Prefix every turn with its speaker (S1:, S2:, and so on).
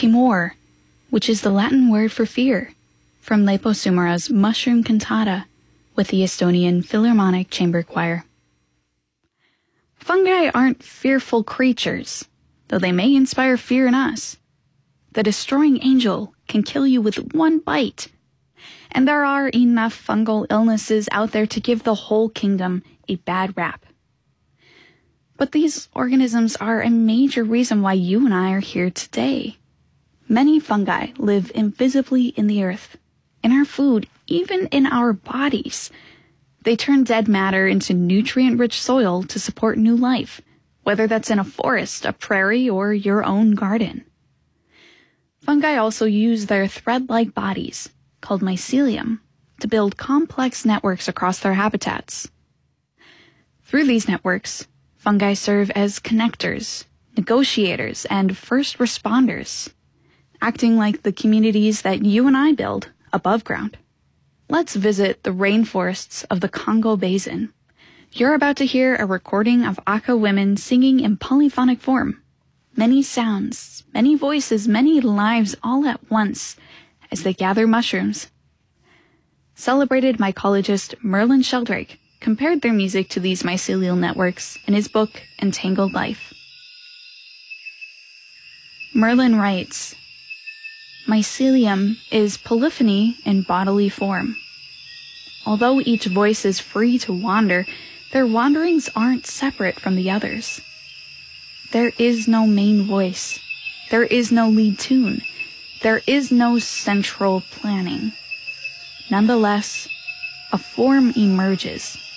S1: timor, which is the Latin word for fear, from Leposumera's Mushroom Cantata with the Estonian Philharmonic Chamber Choir. Fungi aren't fearful creatures, though they may inspire fear in us. The destroying angel can kill you with one bite, and there are enough fungal illnesses out there to give the whole kingdom a bad rap. But these organisms are a major reason why you and I are here today. Many fungi live invisibly in the earth, in our food, even in our bodies. They turn dead matter into nutrient-rich soil to support new life, whether that's in a forest, a prairie, or your own garden. Fungi also use their thread-like bodies, called mycelium, to build complex networks across their habitats. Through these networks, fungi serve as connectors, negotiators, and first responders, acting like the communities that you and I build above ground. Let's visit the rainforests of the Congo Basin. You're about to hear a recording of Aka women singing in polyphonic form. Many sounds, many voices, many lives all at once as they gather mushrooms. Celebrated mycologist Merlin Sheldrake compared their music to these mycelial networks in his book Entangled Life. Merlin writes, "Mycelium is polyphony in bodily form. Although each voice is free to wander, their wanderings aren't separate from the others. There is no main voice. There is no lead tune. There is no central planning. Nonetheless, a form emerges,